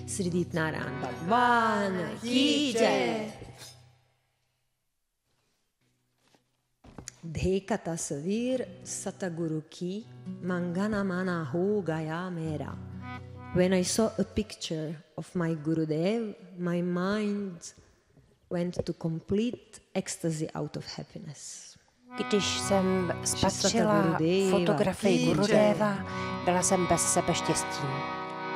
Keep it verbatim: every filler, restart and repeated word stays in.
Sridit Narayan Bhagwan ki jai. Dhekata Savir Sataguru ki Mangana Mana Ho Gaya Mera. When I saw a picture of my Gurudev, my mind went to complete ecstasy out of happiness. Když jsem spatřila fotografii Gurudeva, byla jsem bez sebe štěstím.